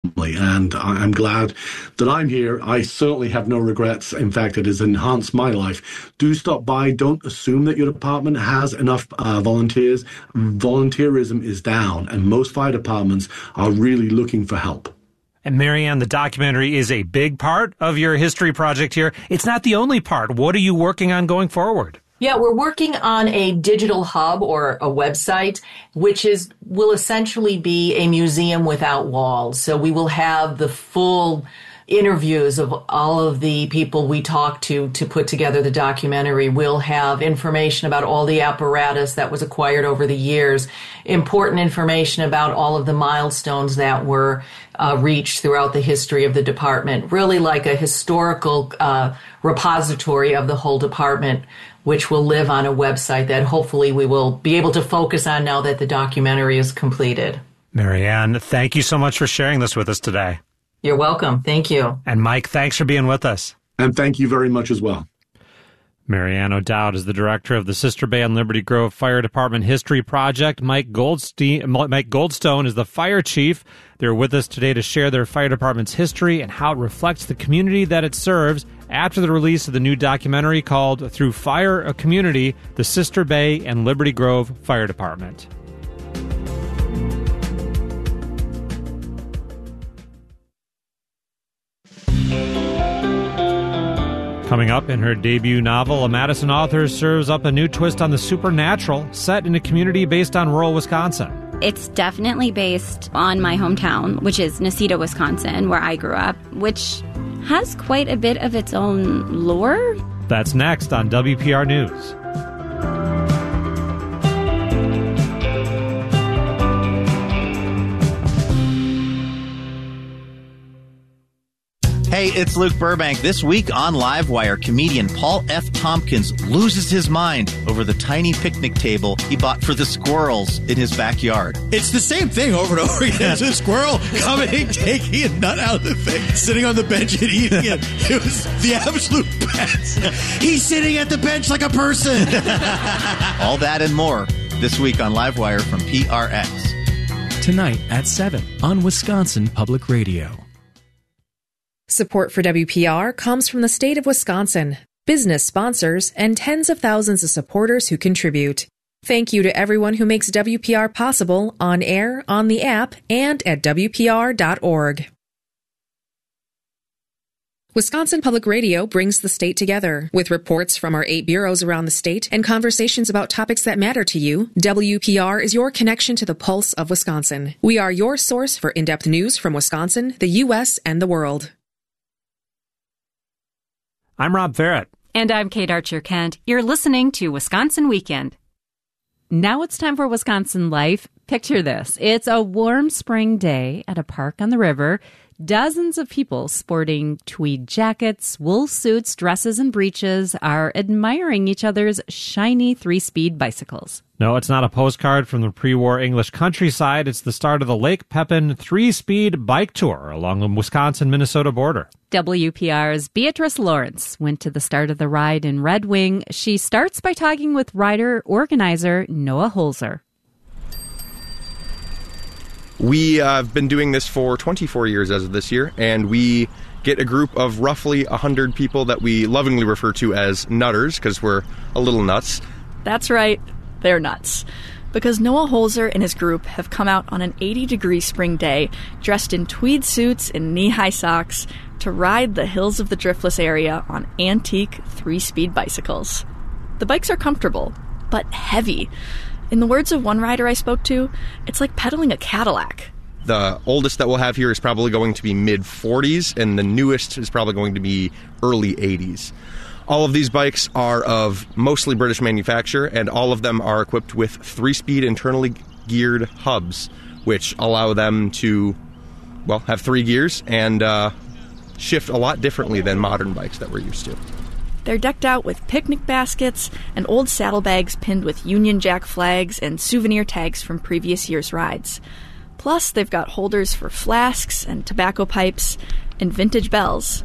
family, and I'm glad that I'm here. I certainly have no regrets. In fact, it has enhanced my life. Do stop by. Don't assume that your department has enough volunteers. Volunteerism is down, and most fire departments are really looking for help. And Marianne, the documentary is a big part of your history project here. It's not the only part. What are you working on going forward? Yeah, we're working on a digital hub or a website, which will essentially be a museum without walls. So we will have the full interviews of all of the people we talked to put together the documentary. We'll have information about all the apparatus that was acquired over the years, important information about all of the milestones that were reached throughout the history of the department, really like a historical repository of the whole department, which will live on a website that hopefully we will be able to focus on now that the documentary is completed. Marianne, thank you so much for sharing this with us today. You're welcome. Thank you. And Mike, thanks for being with us. And thank you very much as well. Marianne O'Dowd is the director of the Sister Bay and Liberty Grove Fire Department History Project. Mike Goldstone is the fire chief. They're with us today to share their fire department's history and how it reflects the community that it serves after the release of the new documentary called Through Fire, a Community, the Sister Bay and Liberty Grove Fire Department. Coming up in her debut novel, a Madison author serves up a new twist on the supernatural set in a community based on rural Wisconsin. It's definitely based on my hometown, which is Necedah, Wisconsin, where I grew up, which has quite a bit of its own lore. That's next on WPR News. Hey, it's Luke Burbank. This week on Livewire, comedian Paul F. Tompkins loses his mind over the tiny picnic table he bought for the squirrels in his backyard. It's the same thing over and over again. It's a squirrel coming, taking a nut out of the thing, sitting on the bench and eating it. It was the absolute best. He's sitting at the bench like a person. All that and more this week on Livewire from PRX. Tonight at 7 on Wisconsin Public Radio. Support for WPR comes from the state of Wisconsin, business sponsors, and tens of thousands of supporters who contribute. Thank you to everyone who makes WPR possible on air, on the app, and at WPR.org. Wisconsin Public Radio brings the state together. With reports from our 8 bureaus around the state and conversations about topics that matter to you, WPR is your connection to the pulse of Wisconsin. We are your source for in-depth news from Wisconsin, the U.S., and the world. I'm Rob Farrett. And I'm Kate Archer-Kent. You're listening to Wisconsin Weekend. Now it's time for Wisconsin Life. Picture this. It's a warm spring day at a park on the river. Dozens of people sporting tweed jackets, wool suits, dresses, and breeches are admiring each other's shiny 3-speed bicycles. No, it's not a postcard from the pre-war English countryside. It's the start of the Lake Pepin 3-speed bike tour along the Wisconsin-Minnesota border. WPR's Beatrice Lawrence went to the start of the ride in Red Wing. She starts by talking with rider-organizer Noah Holzer. We have been doing this for 24 years as of this year, and we get a group of roughly 100 people that we lovingly refer to as nutters because we're a little nuts. That's right, they're nuts. Because Noah Holzer and his group have come out on an 80-degree spring day, dressed in tweed suits and knee-high socks, to ride the hills of the Driftless area on antique 3-speed bicycles. The bikes are comfortable, but heavy. In the words of one rider I spoke to, it's like pedaling a Cadillac. The oldest that we'll have here is probably going to be mid-40s, and the newest is probably going to be early 80s. All of these bikes are of mostly British manufacture, and all of them are equipped with 3-speed internally geared hubs, which allow them to, well, have 3 gears and shift a lot differently than modern bikes that we're used to. They're decked out with picnic baskets and old saddlebags pinned with Union Jack flags and souvenir tags from previous year's rides. Plus, they've got holders for flasks and tobacco pipes and vintage bells.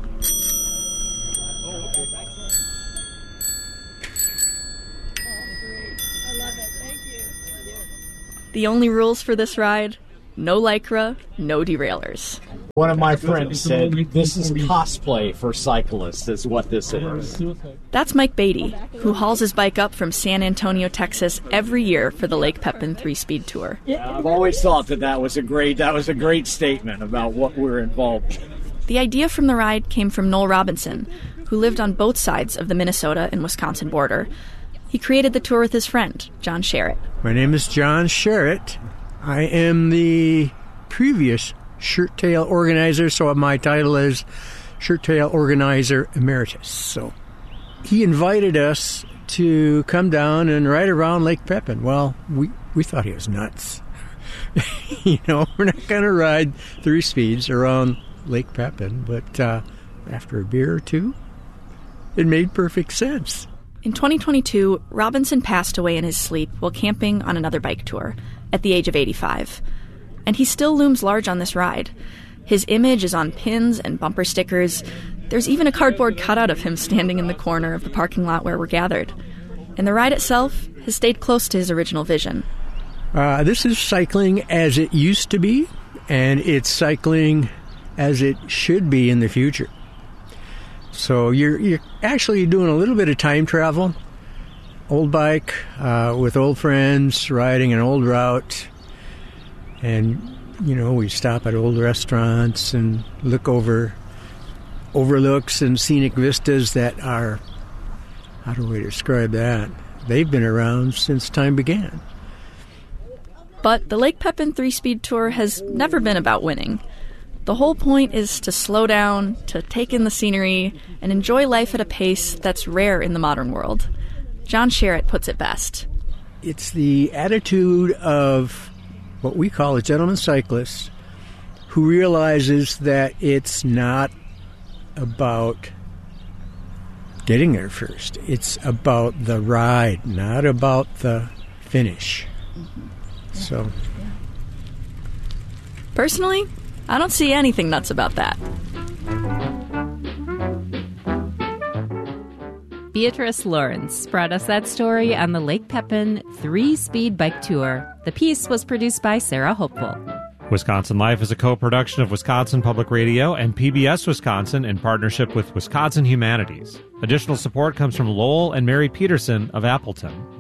The only rules for this ride? no Lycra, no deraillers. One of my friends said, this is cosplay for cyclists, is what this is. That's Mike Beatty, who hauls his bike up from San Antonio, Texas every year for the Lake Pepin 3-Speed Tour. I've always thought that was a great statement about what we're involved in. The idea from the ride came from Noel Robinson, who lived on both sides of the Minnesota and Wisconsin border. He created the tour with his friend, John Sherritt. My name is John Sherritt. I am the previous Shirt Tail organizer, so my title is Shirt Tail Organizer Emeritus. So he invited us to come down and ride around Lake Pepin. Well, we thought he was nuts. We're not going to ride 3 speeds around Lake Pepin, but after a beer or two, it made perfect sense. In 2022, Robinson passed away in his sleep while camping on another bike tour at the age of 85. And he still looms large on this ride. His image is on pins and bumper stickers. There's even a cardboard cutout of him standing in the corner of the parking lot where we're gathered. And the ride itself has stayed close to his original vision. This is cycling as it used to be, and it's cycling as it should be in the future. So you're actually doing a little bit of time travel. Old bike with old friends, riding an old route. And, we stop at old restaurants and look over overlooks and scenic vistas that are, how do we describe that? They've been around since time began. But the Lake Pepin 3-Speed Tour has never been about winning. The whole point is to slow down, to take in the scenery, and enjoy life at a pace that's rare in the modern world. John Sherritt puts it best. It's the attitude of what we call a gentleman cyclist who realizes that it's not about getting there first. It's about the ride, not about the finish. So, personally, I don't see anything nuts about that. Beatrice Lawrence brought us that story on the Lake Pepin 3-Speed Bike Tour. The piece was produced by Sarah Hopeful. Wisconsin Life is a co-production of Wisconsin Public Radio and PBS Wisconsin in partnership with Wisconsin Humanities. Additional support comes from Lowell and Mary Peterson of Appleton.